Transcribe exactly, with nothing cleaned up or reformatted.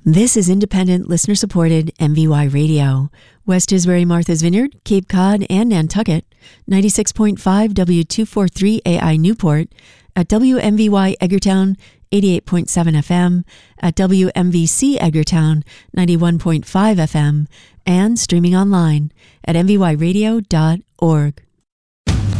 This is independent, listener-supported M V Y Radio. West Tisbury, Martha's Vineyard, Cape Cod, and Nantucket. ninety-six point five W two forty-three A I Newport. At W M V Y Edgartown, eighty-eight point seven F M. At W M V C Edgartown, ninety-one point five F M. And streaming online at m v y radio dot org.